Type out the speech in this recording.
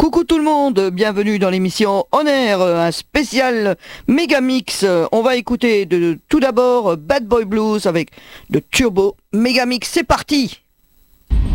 Coucou tout le monde, bienvenue dans l'émission On Air, un spécial Megamix. On va écouter tout d'abord Bad Boy Blues avec de Turbo Megamix, c'est parti!